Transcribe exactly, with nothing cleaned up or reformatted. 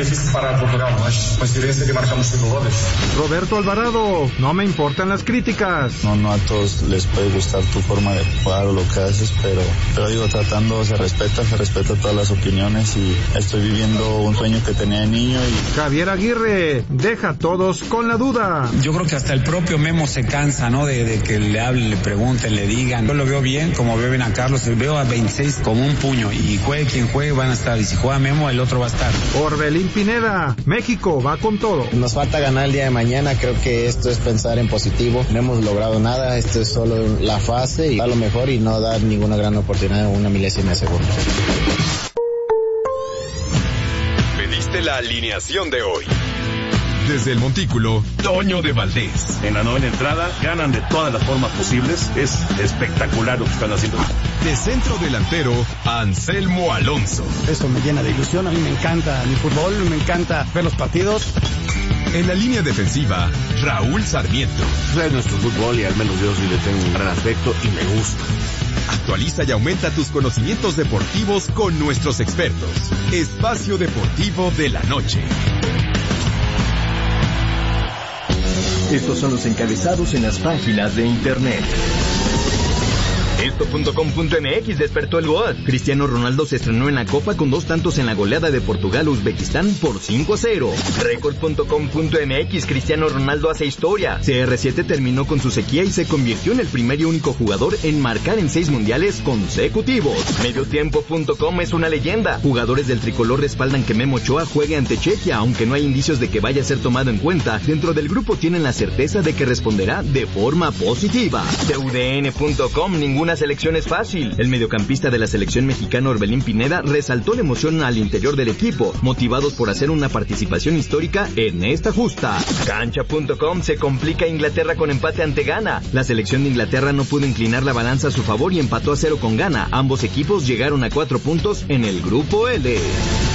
difícil parar Portugal, mas coincidencia que marcamos cinco goles. Roberto Alvarado, no me importan las críticas. No, no a todos les puede gustar tu forma de jugar o lo que haces, pero, pero digo, tratando, se respeta, se respeta todas las opiniones y estoy viviendo un sueño que tenía de niño. Y... Javier Aguirre, deja a todos con la duda. Yo creo que hasta el propio Memo se cansa, ¿no? De, de que le hablen, le pregunten, le digan. Yo lo veo bien, como veo bien a Carlos, veo a veintiséis como un puño, y juegue quien juegue van a estar, y si juega Memo, el otro va a estar. Orbelín Pineda, México va con todo. Nos falta ganar el día de mañana, creo que esto es pensar en positivo. No hemos logrado nada, esto es solo la fase y a lo mejor y no dar ninguna gran oportunidad en una milésima de segundo. Pediste la alineación de hoy. Desde el Montículo, Toño de Valdés. En la novena entrada, ganan de todas las formas posibles. Es espectacular lo que están haciendo. De centro delantero, Anselmo Alonso. Eso me llena de ilusión, a mí me encanta mi fútbol, me encanta ver los partidos. En la línea defensiva, Raúl Sarmiento. Es nuestro fútbol y al menos yo sí le tengo un gran afecto y me gusta. Actualiza y aumenta tus conocimientos deportivos con nuestros expertos. Espacio Deportivo de la Noche. Estos son los encabezados en las páginas de internet. Esto punto com punto m x despertó el GOAT. Cristiano Ronaldo se estrenó en la Copa con dos tantos en la goleada de Portugal a Uzbekistán por cinco a cero. Record punto com punto m x, Cristiano Ronaldo hace historia. C R siete terminó con su sequía y se convirtió en el primer y único jugador en marcar en seis mundiales consecutivos. Mediotiempo punto com es una leyenda. Jugadores del tricolor respaldan que Memo Ochoa juegue ante Chequia, aunque no hay indicios de que vaya a ser tomado en cuenta. Dentro del grupo tienen la certeza de que responderá de forma positiva. T U D N punto com, ninguna selección es fácil. El mediocampista de la selección mexicana Orbelín Pineda resaltó la emoción al interior del equipo, motivados por hacer una participación histórica en esta justa. Cancha punto com, se complica Inglaterra con empate ante Ghana. La selección de Inglaterra no pudo inclinar la balanza a su favor y empató a cero con Ghana. Ambos equipos llegaron a cuatro puntos en el grupo L.